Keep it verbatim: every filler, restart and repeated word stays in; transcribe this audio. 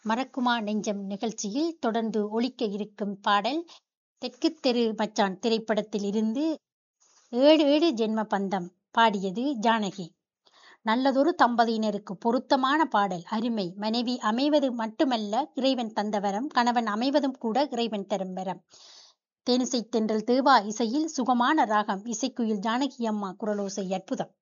மறக்குமா நெஞ்சம் நிகழ்ச்சியில் தொடர்ந்து ஒலிக்க இருக்கும் பாடல் தெற்கு தெரு மச்சான் திரைப்படத்தில் இருந்து ஏழு ஏழு ஜென்ம பந்தம். பாடியது ஜானகி. நல்லதொரு தம்பதியினருக்கு பொருத்தமான பாடல். அருமை. மனைவி அமைவது மட்டுமல்ல இறைவன் தந்தவரம், கணவன் அமைவதும் கூட இறைவன் தரும் வரம். தேனிசை தென்றல் தேவா இசையில் சுகமான ராகம், இசைக்குயில் ஜானகி அம்மா குரலோசை அற்புதம்.